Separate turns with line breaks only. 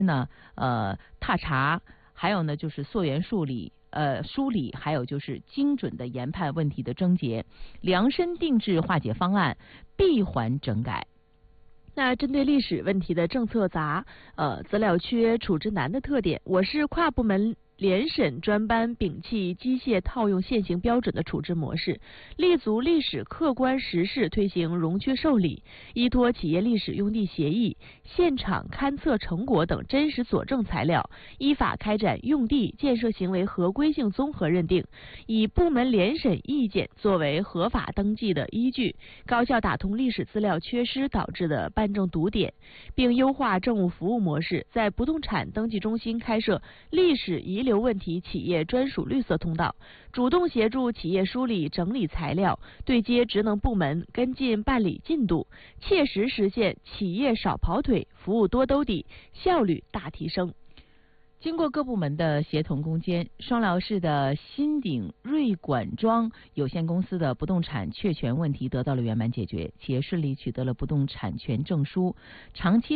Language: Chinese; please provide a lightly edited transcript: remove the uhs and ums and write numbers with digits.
呢踏查，还有呢就是溯源梳理，还有就是精准的研判问题的症结，量身定制化解方案，闭环整改。
那针对历史问题的政策杂、资料缺、处置难的特点，我市跨部门联审专班摒弃机械套用现行标准的处置模式，立足历史客观实事推行容缺受理，依托企业历史用地协议、现场勘测成果等真实佐证材料，依法开展用地建设行为合规性综合认定，以部门联审意见作为合法登记的依据，高效打通历史资料缺失导致的办证堵点，并优化政务服务模式，在不动产登记中心开设历史遗留问题企业专属绿色通道，主动协助企业梳理整理材料，对接职能部门跟进办理进度，切实实现企业少跑腿、服务多兜底，效率大提升。
经过各部门的协同攻坚，双辽市的新鼎瑞管庄有限公司的不动产确权问题得到了圆满解决，企业顺利取得了不动产权证书，长期